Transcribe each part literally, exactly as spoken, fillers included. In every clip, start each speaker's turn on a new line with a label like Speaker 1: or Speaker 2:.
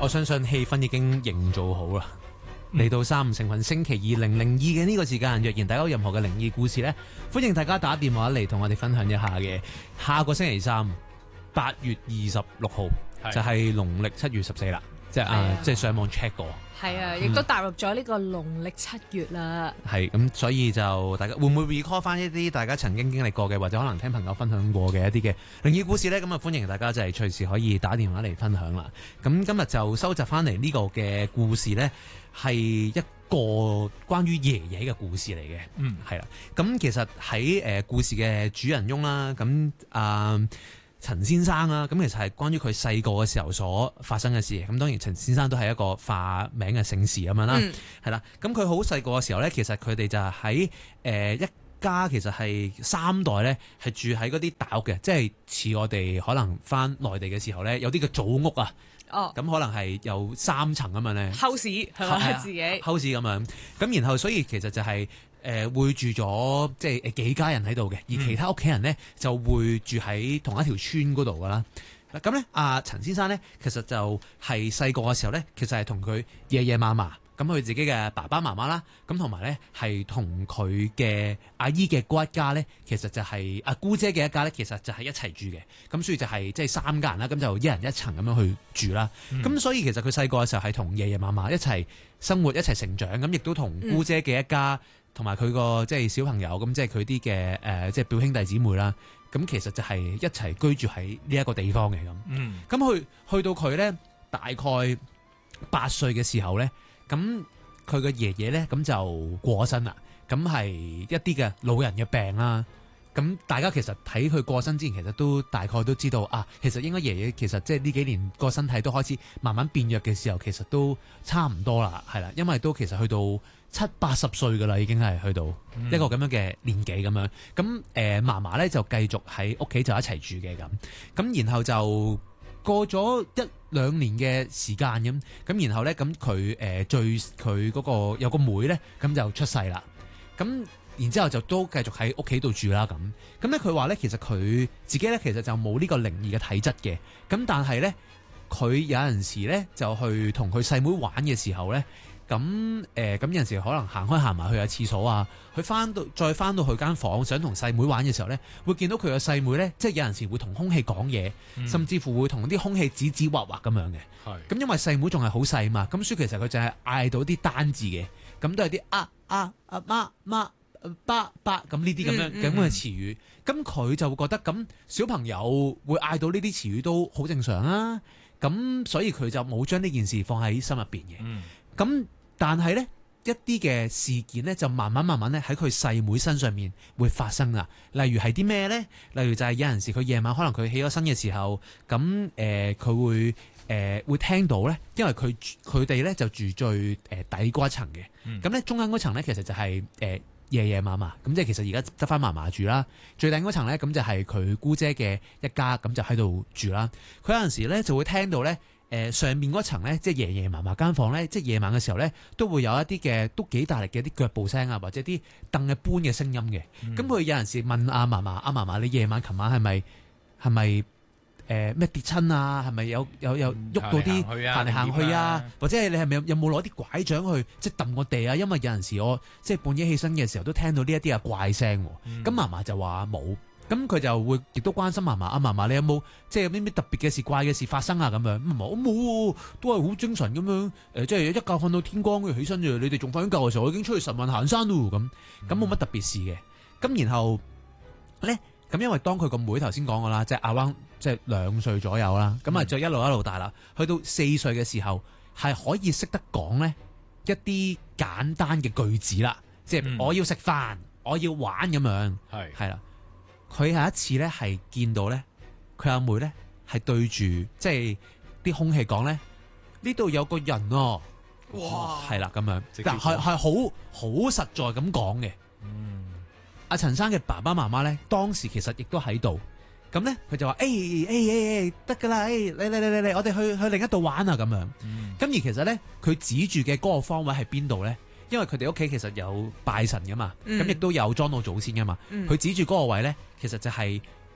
Speaker 1: 我相信氣氛已經營造好啦。嚟到三五成群星期二零零二嘅呢個時間，若然大家有任何嘅靈異故事呢，歡迎大家打電話嚟同我哋分享一下嘅。下個星期三八月二十六號就係農曆七月十四啦，即係啊，即係上網 check 過。
Speaker 2: 係啊，亦都踏入咗呢個農曆七月啦。
Speaker 1: 係咁，所以就大家會唔會 recall 翻一啲大家曾經經歷過嘅，或者可能聽朋友分享過嘅一啲嘅靈異故事呢？咁啊，歡迎大家就係隨時可以打電話嚟分享啦。咁今日就收集翻嚟呢個嘅故事呢，係一個關於爺爺嘅故事嚟嘅。嗯，係啦。咁其實喺誒故事嘅主人翁啦，咁啊。陳先生啦，咁其實係關於佢細個嘅時候所發生嘅事。咁當然陳先生都係一個化名嘅姓氏咁樣啦，係啦、嗯。咁佢好細個嘅時候咧，其實佢哋就係喺誒一家其實係三代咧，係住喺嗰啲大屋嘅，即係似我哋可能翻內地嘅時候咧，有啲嘅祖屋啊。哦，咁可能係有三層咁樣咧。house 係咪自己 house 咁樣？咁然後所以其實就係、是。誒、呃、會住咗即係誒幾家人喺度嘅，而其他屋企人咧就會住喺同一條村嗰度噶啦。咁咧，阿陳先生咧其實就係細個嘅時候咧，其實係同佢爺爺嫲嫲，咁佢自己嘅爸爸媽媽啦，咁同埋咧係同佢嘅阿姨嘅嗰一家咧，其實就係、是、阿姑姐嘅一家咧，其實就係一齊住嘅。咁所以就係即係三家人啦，咁就一人一層咁樣去住啦。咁、嗯、所以其實佢細個嘅時候係同爺爺嫲嫲一齊生活，一齊成長，咁亦都同姑姐嘅一家。同埋佢個即係小朋友，咁即係佢啲嘅誒，即係表兄弟姊妹啦。咁其實就係一齊居住喺呢一個地方嘅咁。嗯。咁去去到佢咧，大概八歲嘅時候咧，咁佢嘅爺爺咧，咁就過咗身啦。咁係一啲嘅老人嘅病啦。咁大家其實睇佢過身之前，其實都大概都知道啊。其實應該爺爺其實即係呢幾年個身體都開始慢慢變弱嘅時候，其實都差唔多啦，係啦。因為都其實去到七八十歲噶啦，已經係去到一個咁樣嘅年紀咁樣。咁誒，嫲嫲咧就繼續喺屋企就一齊住嘅咁。咁然後就過咗一兩年嘅時間咁。咁然後咧，咁佢誒最佢嗰個有個妹咧，咁就出世啦。咁然之後就都繼續喺屋企度住啦咁。咁咧佢話咧，其實佢自己咧其實就冇呢個靈異嘅體質嘅。咁但係咧，佢有陣時咧就去同佢細妹玩嘅時候咧。咁誒咁有陣時可能行開行埋去下廁所啊，佢翻到再翻到去間房想同細妹玩嘅時候咧，會見到佢嘅細妹咧，即係有陣時會同空氣講嘢，嗯、甚至乎會同啲空氣指指畫畫咁樣嘅。係咁，因為細妹仲係好細嘛，咁所以其實佢就係嗌到啲單字嘅，咁都係啲啊啊啊媽媽爸爸咁呢啲咁樣咁嘅詞語。咁佢就會覺得咁小朋友會嗌到呢啲詞語都好正常啊。咁所以佢就冇將呢件事放喺心入邊嘅。咁、嗯但係咧，一啲嘅事件咧，就慢慢慢慢咧喺佢細妹身上面會發生啦。例如係啲咩咧？例如就係有陣時佢夜晚可能佢起咗身嘅時候，咁誒佢會誒、呃、會聽到咧，因為佢佢哋咧就住最誒底嗰一層嘅。咁咧、嗯、中間嗰層咧其實就係誒爺爺嫲嫲，咁即係其實而家得翻嫲嫲住啦。最頂嗰層咧咁就係佢姑姐嘅一家，咁就喺度住啦。佢有陣時咧就會聽到咧。誒、呃、上面嗰層咧，即係爺爺嫲嫲間房咧，即係夜晚嘅時候咧，都會有一啲嘅都幾大力嘅啲腳步聲啊，或者啲凳嘅搬嘅聲音嘅。咁佢、嗯、有陣時問阿嫲嫲：阿嫲嫲，你夜晚琴晚係咪係咪誒咩跌親啊？係咪有有有喐到啲行嚟行去啊？或者係你係咪有有冇攞啲拐杖去即係揼個地啊？因為有陣時我即係半夜起身嘅時候都聽到呢一啲嘅怪聲。咁嫲嫲就話冇。咁佢就會亦都關心嫲嫲，阿嫲嫲你有冇即係有啲咩特別嘅事、怪嘅事發生啊？咁樣唔係我冇，都係好精神咁樣。誒，即係一覺瞓到天光，跟住起身啫。你哋仲瞓緊覺嘅時候，我已經出去晨運行山咯。咁咁冇乜特別事嘅。咁然後咧，咁因為當佢個妹頭先講過啦，即係阿汪，即係兩歲左右啦。咁啊，就一路一路大啦。去到四歲嘅時候，係可以識得講咧一啲簡單嘅句子啦。即係我要食飯，我要玩咁樣。係係啦。佢有一次咧，係見到咧，佢阿妹咧係對住即係啲空氣講咧，呢度有個人哦，哇，係啦咁樣，但係係好好實在咁講嘅。嗯，阿陳生嘅爸爸媽媽咧，當時其實亦都喺度，咁咧佢就話：誒誒誒誒，得噶啦，誒嚟嚟嚟嚟嚟，我哋去去另一度玩啊咁樣。咁、嗯、而其實咧，佢指住嘅嗰個方位係邊度咧？因為佢哋屋企其實有拜神噶嘛，咁亦都有裝到祖先噶嘛。佢、嗯、指住嗰個位咧，其實就係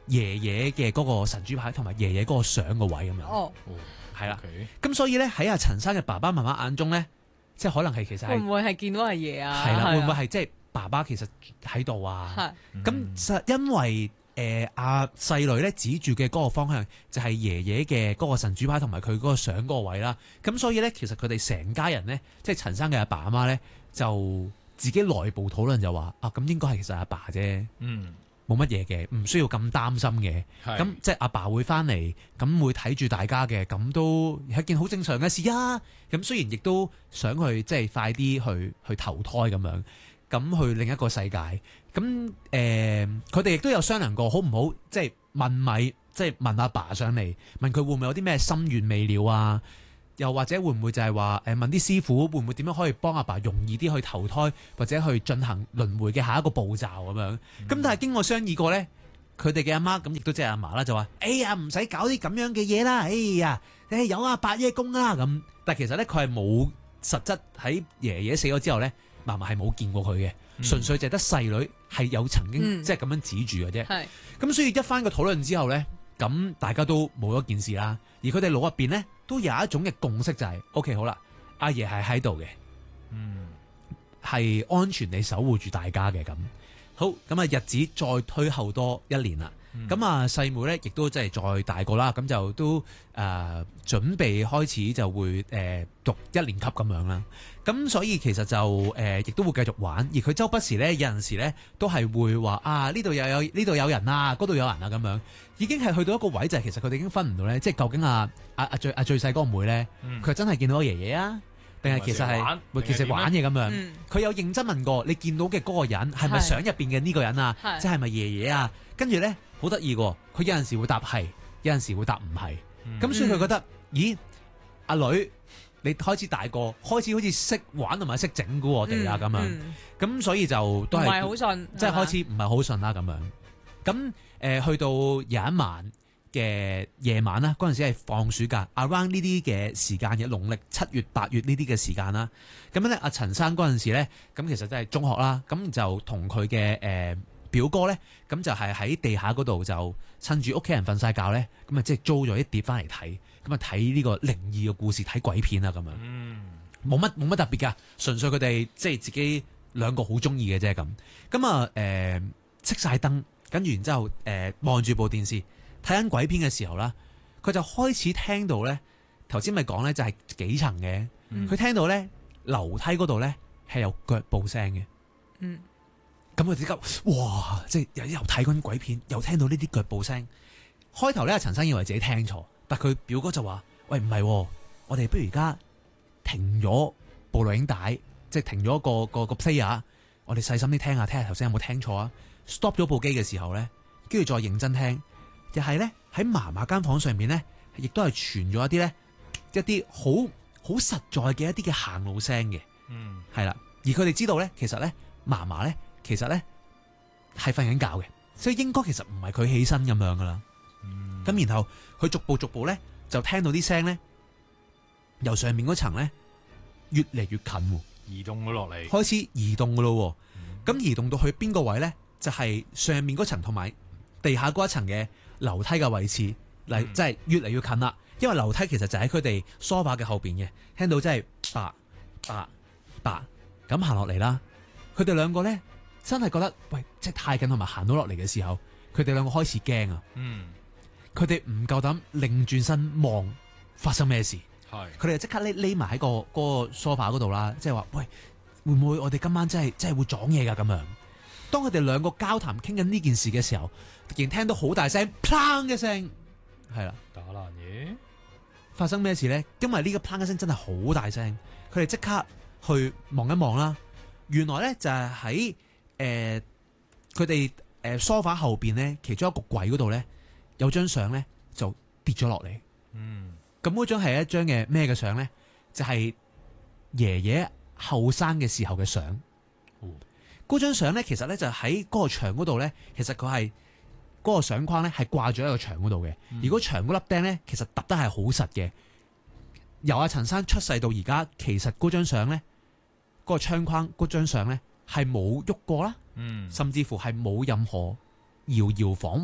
Speaker 1: 爺爺嘅嗰個神主牌同埋爺爺嗰個相個位咁樣。
Speaker 2: 哦，
Speaker 1: 係啦。
Speaker 3: OK
Speaker 1: 咁所以咧喺阿陳生嘅爸爸媽媽眼中咧，即係可能係其實係
Speaker 2: 會唔會係見到阿爺啊？
Speaker 1: 係啦，會唔會
Speaker 2: 係
Speaker 1: 係即係爸爸其實喺度啊？
Speaker 2: 係
Speaker 1: 咁實因為誒阿細女咧指住嘅嗰個方向就係爺爺嘅嗰個神主牌同埋佢嗰個相嗰個位啦。咁所以咧，其實佢哋成家人咧，即係陳生嘅阿爸阿媽咧，就自己內部討論就話啊，咁應該係其實阿爸啫，
Speaker 3: 嗯，
Speaker 1: 冇乜嘢嘅，唔需要咁擔心嘅。
Speaker 3: 係
Speaker 1: 咁即係阿爸會翻嚟，咁會睇住大家嘅，咁都係一件好正常嘅事啊。咁雖然亦都想去即係快啲去去投胎咁樣，咁去另一個世界。咁誒，佢哋亦都有商量過，好唔好即係問米，即係問阿爸上嚟，問佢會唔會有啲咩心願未了啊？又或者會唔會就係話誒問啲師傅會唔會點樣可以幫阿爸容易啲去投胎，或者去進行輪迴嘅下一個步驟咁樣？咁、嗯、但係經過商議過呢，佢哋嘅阿媽咁亦都即係阿嫲啦，就話：哎呀，唔使搞啲咁樣嘅嘢啦！哎呀，誒有阿伯爺公啦咁。但係其實呢，佢係冇實質喺爺爺死咗之後呢，嫲嫲係冇見過佢嘅，純粹就係得細女係有曾經即係咁樣指住嘅啫。咁、嗯、所以一番個討論之後呢，咁大家都冇咗件事啦。而佢哋腦入邊呢，都有一種嘅共識就係、是、OK 好啦，阿爺係喺度嘅，嗯，係安全地守護住大家嘅咁。好，咁啊日子再推後多一年啦。咁啊細妹咧亦都即係再大個啦，咁就都誒、呃、準備開始就會誒、呃、讀一年級咁樣啦。咁所以其實就誒亦、呃、都會繼續玩，而佢周不時咧有陣時咧都係會話啊呢度又有呢度有人啊，嗰度有人啊咁樣，已經係去到一個位就係其實佢哋已經分唔到咧，即係究竟啊啊啊最啊最細嗰個妹咧，佢、嗯、真係見到爺爺啊？定係其實係，其實玩嘢咁樣。佢、嗯、有認真問過你見到嘅嗰個人係咪相入邊嘅呢個人啊？即係咪爺爺啊？跟住咧好得意喎，佢有陣時會答係，有陣時會答唔係。咁、嗯、所以佢覺得，咦，阿女你開始大個，開始好似識玩同埋識整蠱我哋啦咁樣。咁、嗯、所以就都係唔係好順，即係開始唔係好順啦咁樣。咁誒、呃、去到有一晚嘅夜晚啦，嗰陣時係放暑假 around 呢啲嘅時間嘅農曆七月八月呢啲嘅時間啦。咁樣咧，阿陳生嗰陣時咧，咁其實真係中學啦，咁就同佢嘅誒表哥咧，咁就係喺地下嗰度就趁住屋企人瞓晒覺咧，咁啊即係租咗一碟翻嚟睇，咁啊睇呢個靈異嘅故事，睇鬼片啊咁樣。嗯，冇乜冇乜特別噶，純粹佢哋即係自己兩個好中意嘅啫咁。咁啊誒熄晒燈，跟住然之後誒望住部電視。睇緊鬼片嘅時候啦，佢就開始聽到咧，頭先咪講咧就係幾層嘅，佢、嗯、聽到咧樓梯嗰度咧係有腳步聲嘅，嗯，咁佢即刻哇，即係又睇緊鬼片，又聽到呢啲腳步聲。開頭咧，阿陳生以為自己聽錯，但佢表哥就話：喂，唔係、哦，我哋不如而家停咗部錄影帶，即係停咗個個個 player，我哋細心啲聽下，聽下頭先有冇聽錯啊 ？Stop 咗部機嘅時候咧，跟住再認真聽。又係咧喺嫲嫲間房上面咧，亦都係傳咗一啲咧一啲好好實在嘅一啲嘅行路聲嘅，嗯，係啦。而佢哋知道咧，其實咧嫲嫲咧，其實咧係瞓緊覺嘅，所以應該其實唔係佢起身咁樣噶啦。咁、嗯、然後佢逐步逐步咧就聽到啲聲咧，由上面嗰層咧越嚟越近，
Speaker 3: 移動咗落嚟，
Speaker 1: 開始移動噶咯。咁、嗯、移動到去邊個位咧？就係、是、上面嗰層同埋地下嗰一層嘅樓梯嘅位置，嚟即係越嚟越近啦。因為樓梯其實就喺佢哋梳化嘅後邊嘅，聽到真係叭叭叭咁行落嚟啦。佢哋兩個咧真係覺得喂，即係太近，同埋行到落嚟嘅時候，佢哋兩個開始驚啊。嗯，佢哋唔夠膽擰轉身望發生咩事。係，佢哋就即刻匿匿埋喺個嗰個梳化嗰度啦，即係話喂，會唔會我哋今晚真係真係會撞嘢噶咁樣？當佢哋兩個交談傾緊呢件事嘅時候，突然聽到好大聲，砰嘅聲，係啦，
Speaker 3: 打爛嘢，
Speaker 1: 發生咩事咧？因為呢個砰嘅聲真係好大聲，佢哋即刻去望一望啦。原來咧就係喺誒佢哋誒梳化後邊咧，其中一個櫃嗰度咧有張相咧就跌咗落嚟。嗯，咁嗰張係一張嘅咩嘅相咧？就係爺爺後生嘅時候嘅相。嗰張相咧，其實咧就喺嗰個牆嗰度咧，其實佢係嗰個相框咧係掛咗喺個牆嗰度嘅。嗯、而嗰牆嗰粒釘咧，其實揼得係好實嘅。由阿陳生出世到而家，其實嗰張相咧，嗰、嗰個窗框嗰張相咧係冇喐過啦，嗯、甚至乎係冇任何搖搖晃晃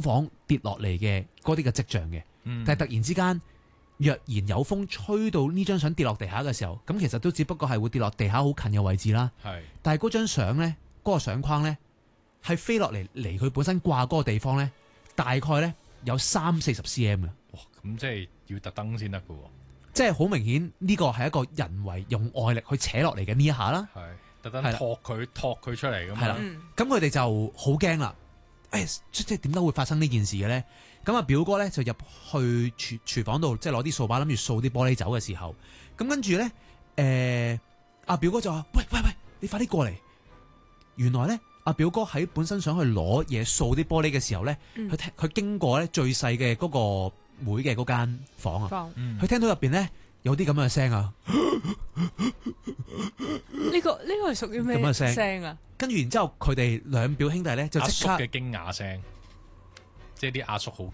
Speaker 1: 跌落嚟嘅嗰啲嘅跡象嘅。
Speaker 3: 嗯
Speaker 1: 但係突然之間，若然有風吹到呢張相跌落地下嘅時候，咁其實都只不過係會跌落地下好近嘅位置啦。
Speaker 3: 係，
Speaker 1: 但係嗰張相呢，嗰、個相框呢，係飛落嚟離佢本身掛嗰個地方呢，大概呢有三四十 cm 嘅。
Speaker 3: 哇！咁即係要特登先得㗎喎。
Speaker 1: 即係好明顯呢個係一個人為用外力去扯落嚟嘅呢一下啦。
Speaker 3: 係特登
Speaker 1: 係啦
Speaker 3: 托佢托佢出嚟咁
Speaker 1: 係啦
Speaker 3: 嘛。
Speaker 2: 嗯
Speaker 1: 咁佢哋就好驚啦。誒，即即係點解會發生呢件事嘅咧？咁啊表哥咧就入去廚廚房度，即係攞啲掃把諗住掃啲玻璃走嘅時候，咁跟住咧，誒阿表哥就話：喂喂喂，你快啲過嚟！原來咧，阿表哥喺本身想去攞嘢掃啲玻璃嘅時候咧，
Speaker 2: 嗯
Speaker 1: 佢聽佢經過咧最細嘅嗰個妹嘅嗰間房啊，
Speaker 2: 放
Speaker 3: 嗯
Speaker 1: 佢聽到入邊咧有啲咁嘅聲啊，
Speaker 2: 呢個呢個係屬於咩
Speaker 1: 咁嘅聲
Speaker 2: 聲啊？
Speaker 1: 跟住然之後佢哋兩表兄弟咧就
Speaker 3: 阿
Speaker 1: 即刻
Speaker 3: 叔嘅驚訝聲，即係啲阿叔好驚